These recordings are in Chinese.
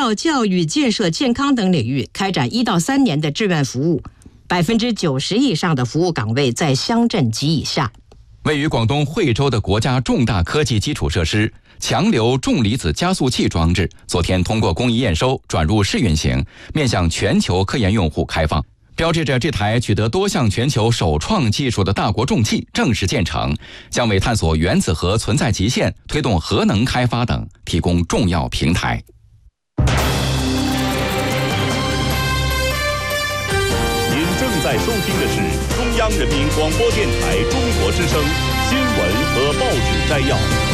药、教育、建设、健康等领域开展1到3年的志愿服务，90%以上的服务岗位在乡镇及以下。 位于广东惠州的国家重大科技基础设施强流重离子加速器装置，昨天通过工艺验收转入试运行，面向全球科研用户开放，标志着这台取得多项全球首创技术的大国重器正式建成，将为探索原子核存在极限、推动核能开发等提供重要平台。 您正在收听的是中央人民广播电台中国之声新闻和报纸摘要。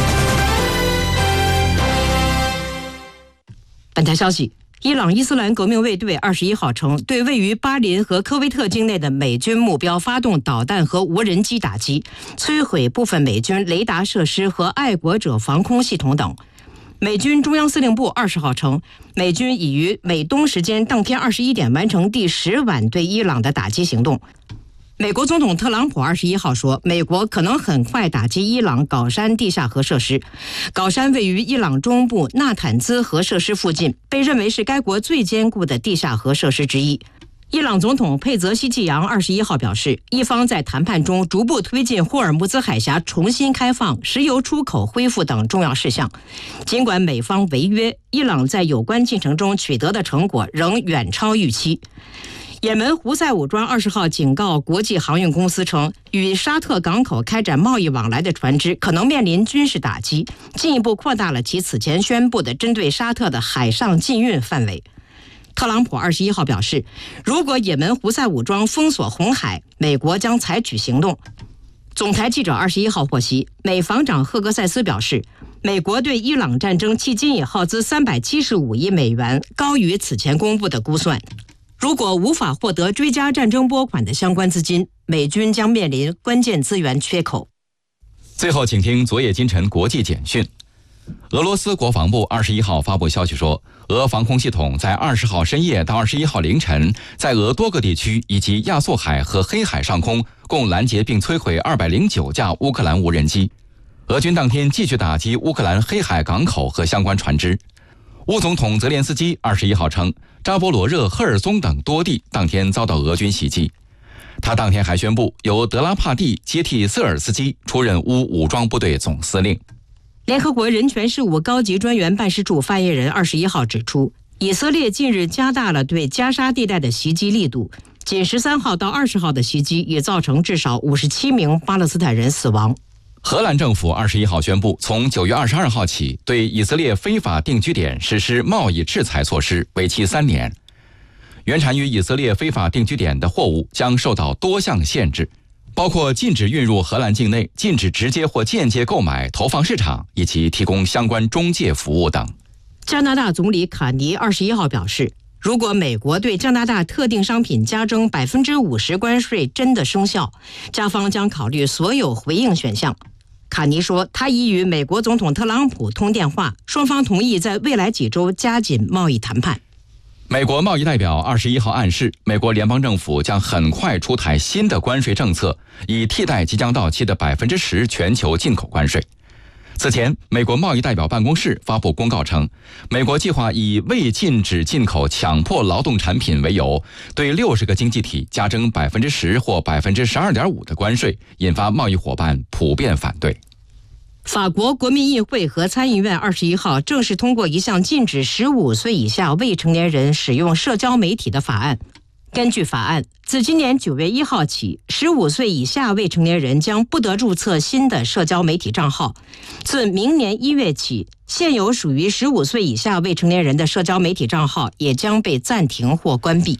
本台消息，伊朗伊斯兰革命卫队21号称，对位于巴林和科威特境内的美军目标发动导弹和无人机打击，摧毁部分美军雷达设施和爱国者防空系统等。美军中央司令部20号称，美军已于美东时间当天21点完成第10晚对伊朗的打击行动。美国总统特朗普21号说，美国可能很快打击伊朗皋山地下核设施。皋山位于伊朗中部纳坦兹核设施附近，被认为是该国最坚固的地下核设施之一。伊朗总统佩泽希季扬21号表示，伊方在谈判中逐步推进霍尔木兹海峡重新开放、石油出口恢复等重要事项。尽管美方违约，伊朗在有关进程中取得的成果仍远超预期。也门胡塞武装20号警告国际航运公司称，与沙特港口开展贸易往来的船只可能面临军事打击，进一步扩大了其此前宣布的针对沙特的海上禁运范围。特朗普21号表示，如果也门胡塞武装封锁红海，美国将采取行动。总台记者21号获悉，美防长赫格塞斯表示，美国对伊朗战争迄今已耗资375亿美元，高于此前公布的估算。如果无法获得追加战争拨款的相关资金，美军将面临关键资源缺口。 最后，请听昨夜今晨国际简讯。俄罗斯国防部21号发布消息说，俄防空系统在20号深夜到21号凌晨，在俄多个地区以及亚速海和黑海上空共拦截并摧毁209架乌克兰无人机。俄军当天继续打击乌克兰黑海港口和相关船只。乌总统泽连斯基21号称，扎波罗热、赫尔松等多地当天遭到俄军袭击。他当天还宣布，由德拉帕蒂接替瑟尔斯基出任乌武装部队总司令。 联合国人权事务高级专员办事处发言人21号指出，以色列近日加大了对加沙地带的袭击力度，仅13号到20号的袭击也造成至少57名巴勒斯坦人死亡。 荷兰政府21号宣布，从9月22号起，对以色列非法定居点实施贸易制裁措施，为期3年。原产于以色列非法定居点的货物将受到多项限制，包括禁止运入荷兰境内、禁止直接或间接购买、投放市场，以及提供相关中介服务等。 加拿大总理卡尼21号表示，如果美国对加拿大特定商品加征50%关税真的生效，加方将考虑所有回应选项。卡尼说，他已与美国总统特朗普通电话，双方同意在未来几周加紧贸易谈判。 美国贸易代表21号暗示，美国联邦政府将很快出台新的关税政策，以替代即将到期的10%全球进口关税。此前，美国贸易代表办公室发布公告称，美国计划以未禁止进口强迫劳动产品为由，对60个经济体加征10%或12.5%的关税，引发贸易伙伴普遍反对。 法国国民议会和参议院21号正式通过一项禁止15岁以下未成年人使用社交媒体的法案。根据法案，自今年9月1号起，15岁以下未成年人将不得注册新的社交媒体账号。自明年1月起，现有属于15岁以下未成年人的社交媒体账号也将被暂停或关闭。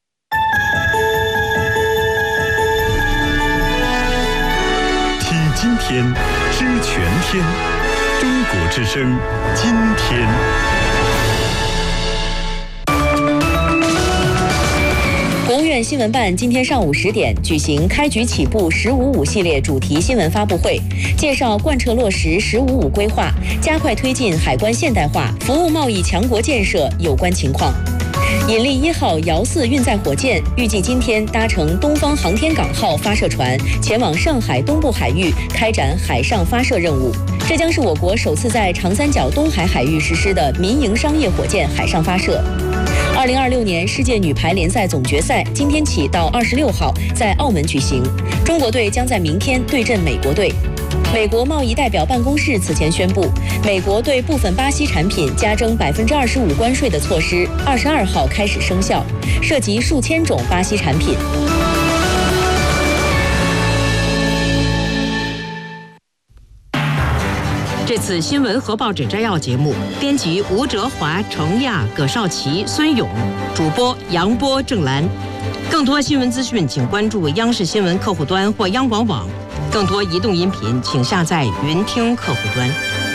听今天，知全天，中国之声，今天。 国务院新闻办今天上午10点举行开局起步“1055”系列主题新闻发布会，介绍贯彻落实“1055”规划，加快推进海关现代化、服务贸易强国建设有关情况。引力1号遥4运载火箭预计今天搭乘东方航天港号发射船前往上海东部海域开展海上发射任务。 这将是我国首次在长三角东海海域实施的民营商业火箭海上发射。2026年世界女排联赛总决赛今天起到26号在澳门举行，中国队将在明天对阵美国队。美国贸易代表办公室此前宣布，美国对部分巴西产品加征25%关税的措施22号开始生效，涉及数千种巴西产品。 这次新闻和报纸摘要节目，编辑吴哲华、程亚、葛少奇、孙勇，主播杨波、郑兰。更多新闻资讯，请关注央视新闻客户端或央广网。更多移动音频，请下载云听客户端。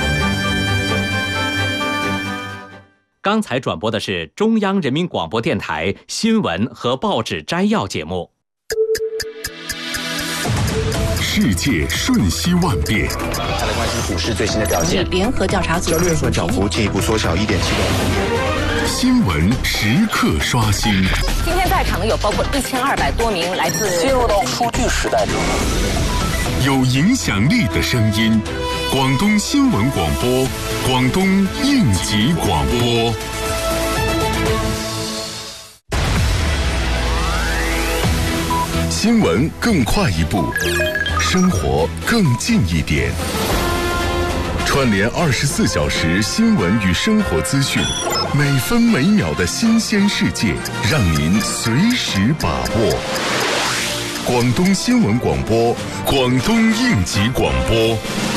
刚才转播的是中央人民广播电台新闻和报纸摘要节目。 世界瞬息万变， 再来关心股市最新的表现。 联合调查组 6月份涨幅进一步缩小1.7%。 新闻时刻刷新。 今天在场的有包括1200多名来自进入到数据时代中， 有影响力的声音，广东新闻广播，广东应急广播。新闻更快一步，生活更近一点。串联24小时新闻与生活资讯，每分每秒的新鲜世界，让您随时把握。广东新闻广播，广东应急广播。